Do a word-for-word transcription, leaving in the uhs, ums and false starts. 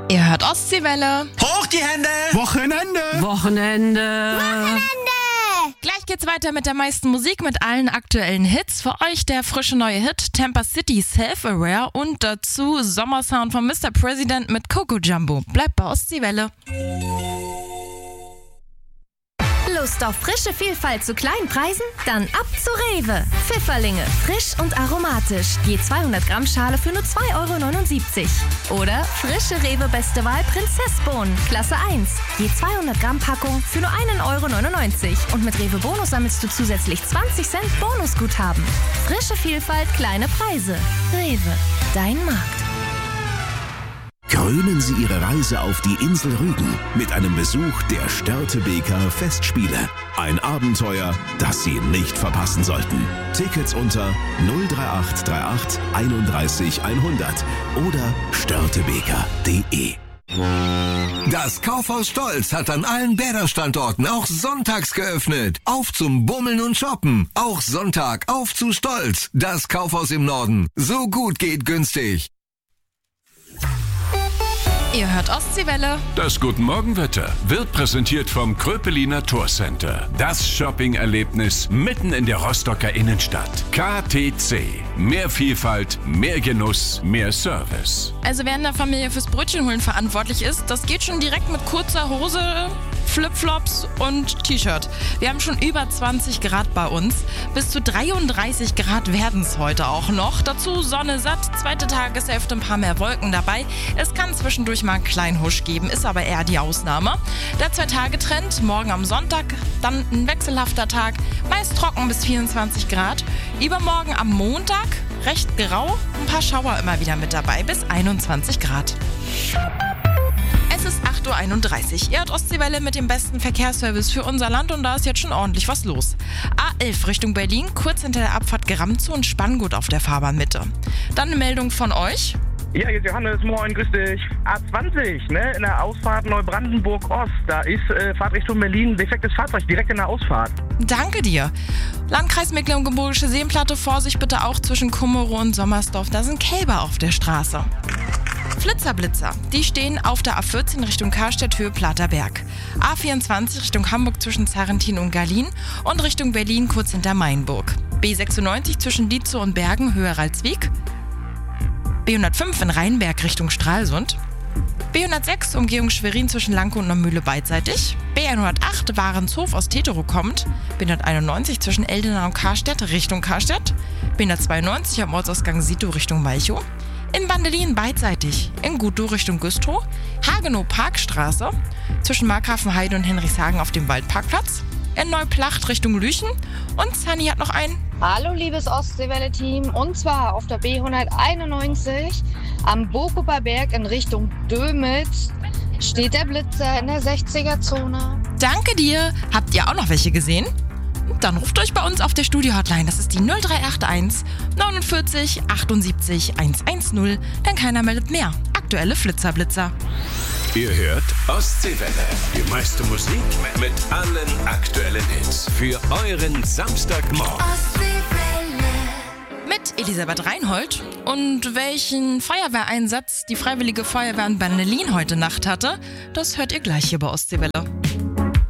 Ihr hört Ostseewelle. Hoch die Hände! Wochenende! Wochenende! Wochenende! Gleich geht's weiter mit der meisten Musik, mit allen aktuellen Hits. Für euch der frische neue Hit Tampa City Self-Aware und dazu Sommersound von Mister President mit Coco Jumbo. Bleibt bei Ostseewelle. Lust auf frische Vielfalt zu kleinen Preisen? Dann ab zu Rewe. Pfifferlinge, frisch und aromatisch. Je zweihundert Gramm Schale für nur zwei Euro neunundsiebzig. Oder frische Rewe Beste Wahl Prinzessbohnen, Klasse eins. Je zweihundert Gramm Packung für nur einen Euro neunundneunzig. Und mit Rewe Bonus sammelst du zusätzlich zwanzig Cent Bonusguthaben. Frische Vielfalt, kleine Preise. Rewe, dein Markt. Krönen Sie Ihre Reise auf die Insel Rügen mit einem Besuch der Störtebeker Festspiele. Ein Abenteuer, das Sie nicht verpassen sollten. Tickets unter null drei acht drei acht einunddreißig hundert oder störtebeker punkt de. Das Kaufhaus Stolz hat an allen Bäderstandorten auch sonntags geöffnet. Auf zum Bummeln und Shoppen. Auch Sonntag auf zu Stolz. Das Kaufhaus im Norden. So gut geht günstig. Ihr hört Ostseewelle. Das Guten Morgen-Wetter wird präsentiert vom Kröpeliner Torcenter. Das Shopping-Erlebnis mitten in der Rostocker Innenstadt. K T C. Mehr Vielfalt, mehr Genuss, mehr Service. Also wer in der Familie fürs Brötchenholen verantwortlich ist, das geht schon direkt mit kurzer Hose, Flipflops und T-Shirt. Wir haben schon über zwanzig Grad bei uns. Bis zu dreiunddreißig Grad werden es heute auch noch. Dazu Sonne satt, zweite Tageshälfte, ein paar mehr Wolken dabei. Es kann zwischendurch mal einen kleinen Husch geben, ist aber eher die Ausnahme. Der Zwei-Tage-Trend, morgen am Sonntag, dann ein wechselhafter Tag, meist trocken bis vierundzwanzig Grad. Übermorgen am Montag recht grau, ein paar Schauer immer wieder mit dabei, bis einundzwanzig Grad. Es ist acht Uhr einunddreißig. Ihr hört Ostseewelle mit dem besten Verkehrsservice für unser Land und da ist jetzt schon ordentlich was los. A elf Richtung Berlin, kurz hinter der Abfahrt Geramtzow und Spanngut auf der Fahrbahnmitte. Dann eine Meldung von euch. Ja, hier ist Johannes, moin, grüß dich. A zwanzig, ne, in der Ausfahrt Neubrandenburg-Ost, da ist äh, Fahrtrichtung Berlin, defektes Fahrzeug direkt in der Ausfahrt. Danke dir. Landkreis Mecklenburgische Seenplatte, Vorsicht bitte auch zwischen Kummerow und Sommersdorf, da sind Kälber auf der Straße. Flitzer-Blitzer, die stehen auf der A vierzehn Richtung Karstedt, Höhe Platterberg. A vierundzwanzig Richtung Hamburg zwischen Zarrentin und Garlin und Richtung Berlin kurz hinter Mainburg. B sechsundneunzig zwischen Dietzow und Bergen, Höhe Ralswiek. B hundertfünf in Rheinberg Richtung Stralsund. B hundertsechs Umgehung Schwerin zwischen Lanke und Neumühle beidseitig. B hundertacht Warenshof aus Teterow kommt. B hunderteinundneunzig zwischen Eldena und Karstedt Richtung Karstedt. B hundertzweiundneunzig am Ortsausgang Sito Richtung Malchow. In Bandelin beidseitig, in Gutow Richtung Güstrow, Hagenow Parkstraße, zwischen Markgrafenheide und Henrichshagen auf dem Waldparkplatz, in Neuplacht Richtung Lüchen und Sunny hat noch einen. Hallo liebes Ostseewelle-Team, und zwar auf der B hunderteinundneunzig am Bokuper Berg in Richtung Dömitz steht der Blitzer in der sechziger-Zone. Danke dir, habt ihr auch noch welche gesehen? Dann ruft euch bei uns auf der Studio-Hotline, das ist die null drei acht eins neunundvierzig achtundsiebzig hundertzehn, denn keiner meldet mehr. Aktuelle Flitzerblitzer. Ihr hört Ostseewelle. Die meiste Musik mit allen aktuellen Hits. Für euren Samstagmorgen. Mit Elisabeth Reinhold. Und welchen Feuerwehreinsatz die Freiwillige Feuerwehr in Bandelin heute Nacht hatte, das hört ihr gleich hier bei Ostseewelle.